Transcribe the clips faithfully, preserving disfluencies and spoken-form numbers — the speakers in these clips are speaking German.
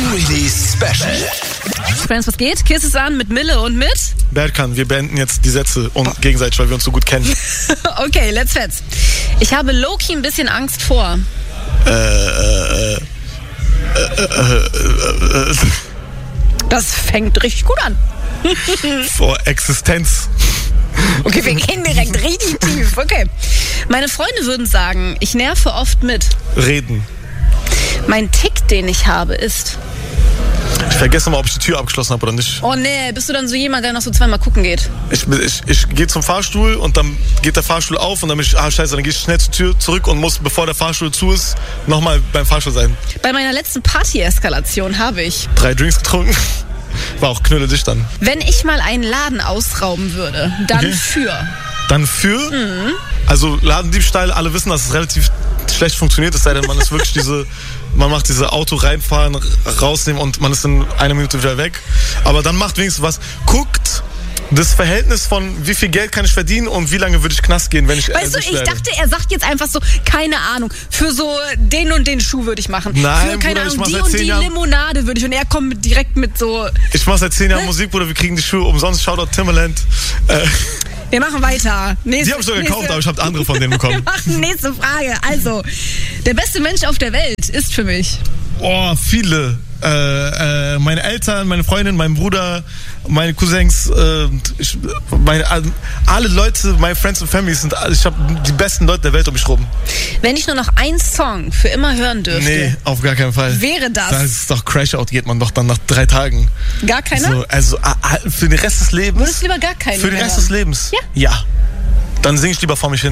Unreleased Special. Friends, was geht? Kiss es an mit Mille und mit? Berkan, wir beenden jetzt die Sätze und gegenseitig, weil wir uns so gut kennen. Okay, let's fetz. Ich habe low-key ein bisschen Angst vor. Äh, äh, äh, äh, äh, äh, Das fängt richtig gut an. vor Existenz. Okay, wir gehen direkt richtig tief. Okay. Meine Freunde würden sagen, ich nerve oft mit. Reden. Mein Tick, den ich habe, ist... Ich vergesse mal, ob ich die Tür abgeschlossen habe oder nicht. Oh nee, bist du dann so jemand, der noch so zweimal gucken geht? Ich, ich, ich gehe zum Fahrstuhl und dann geht der Fahrstuhl auf und dann bin ich, ah scheiße, dann gehe ich schnell zur Tür zurück und muss, bevor der Fahrstuhl zu ist, nochmal beim Fahrstuhl sein. Bei meiner letzten Party-Eskalation habe ich... Drei Drinks getrunken. War auch knülledig dann. Wenn ich mal einen Laden ausrauben würde, dann Okay. für... Dann für, mhm. also Ladendiebstahl, alle wissen, dass es relativ schlecht funktioniert, es sei denn, man ist wirklich diese, man macht diese Auto reinfahren, rausnehmen und man ist in einer Minute wieder weg. Aber dann macht wenigstens was. Guckt das Verhältnis von wie viel Geld kann ich verdienen und wie lange würde ich Knast gehen, wenn ich Weißt du, erwischt ich werde. dachte, er sagt jetzt einfach so, keine Ahnung, für so den und den Schuh würde ich machen. Nein, für, keine Bruder, ich Ahnung, mach die seit und zehn die Jahren- Limonade würde ich. Und er kommt mit, direkt mit so... Ich mache seit zehn Jahren Musik, Bruder, wir kriegen die Schuhe umsonst, Shoutout Timberland. Äh, Wir machen weiter. Nächste, die habe ich sogar gekauft, nächste- aber ich habe andere von denen Wir bekommen. machen nächste Frage. Also, der beste Mensch auf der Welt ist für mich... Oh, viele. Äh, äh, meine Eltern, meine Freundin, mein Bruder, meine Cousins, äh, ich, meine, alle Leute, meine Friends und Family sind, ich habe die besten Leute der Welt um mich rum. Wenn ich nur noch einen Song für immer hören dürfte, Nee, auf gar keinen Fall. wäre das... Das ist doch Crash-Out, geht man doch dann nach drei Tagen. Gar keiner? So, also ah, ah, für den Rest des Lebens. Würdest du lieber gar keinen Für den mehr Rest hören? des Lebens? Ja. Ja. Dann singe ich lieber vor mich hin.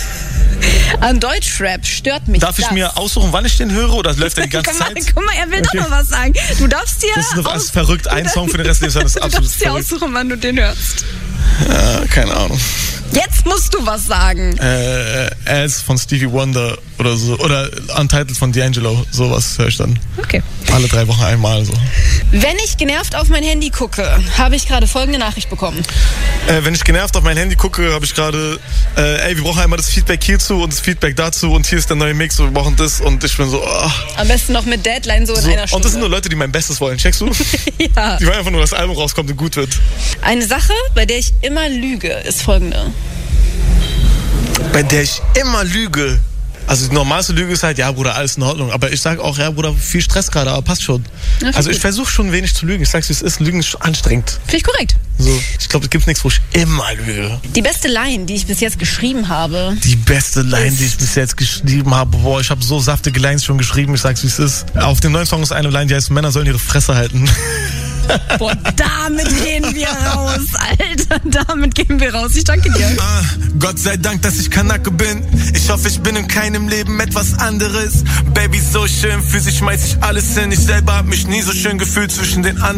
An Deutschrap stört mich Darf ich das. mir aussuchen, wann ich den höre oder läuft der die ganze guck, mal, Zeit? guck mal, er will Okay. doch noch was sagen. Du darfst dir, Das ist doch aus- alles verrückt. Ein Song für den Rest des Lebens, das ist du absolut darfst dir verrückt. aussuchen, wann du den hörst. Ja, keine Ahnung. Jetzt musst du was sagen. Äh, As von Stevie Wonder oder so. Oder Untitled von D'Angelo. Sowas höre ich dann. Okay. Alle drei Wochen einmal so. Wenn ich genervt auf mein Handy gucke, habe ich gerade folgende Nachricht bekommen. Äh, wenn ich genervt auf mein Handy gucke, habe ich gerade, äh, ey, wir brauchen einmal das Feedback hierzu und das Feedback dazu und hier ist der neue Mix und wir brauchen das und ich bin so, oh. Am besten noch mit Deadline so in so. einer Stunde. Und das sind nur Leute, die mein Bestes wollen. Checkst du? ja. Die wollen einfach nur, dass das Album rauskommt und gut wird. Eine Sache, bei der ich immer lüge, ist folgende. Bei der ich immer lüge. Also die normalste Lüge ist halt, ja Bruder, alles in Ordnung. Aber ich sage auch, ja Bruder, viel Stress gerade, aber passt schon. Ja, also ich gut. versuche schon wenig zu lügen. Ich sag's wie es ist, Lügen ist schon anstrengend. Finde ich korrekt. So, ich glaube, es gibt nichts, wo ich immer lüge. Die beste Line, die ich bis jetzt geschrieben habe. Die beste Line, die ich bis jetzt geschrieben habe, boah, ich habe so saftige Lines schon geschrieben, ich sag's wie es ist. Auf dem neuen Song ist eine Line, die heißt, Männer sollen ihre Fresse halten. Boah, damit gehen wir raus, Alter. Damit gehen wir raus. Ich danke dir. Ah, Gott sei Dank, dass ich Kanake bin. Ich hoffe, ich bin in keinem Leben etwas anderes. Baby, so schön, für sich schmeiß ich alles hin. Ich selber hab mich nie so schön gefühlt zwischen den anderen.